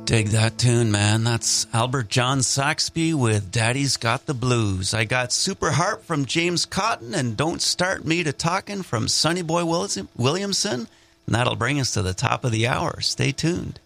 Dig that tune, man. That's Albert John Saxby with Daddy's Got the Blues. I got Super Harp from James Cotton and Don't Start Me to Talkin' from Sonny Boy Williamson. And that'll bring us to the top of the hour. Stay tuned.